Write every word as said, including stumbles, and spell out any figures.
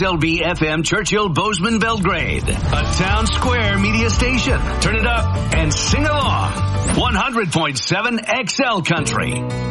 X L B F M Churchill Bozeman Belgrade, a Town Square media station. Turn it up and sing along. one hundred point seven X L Country.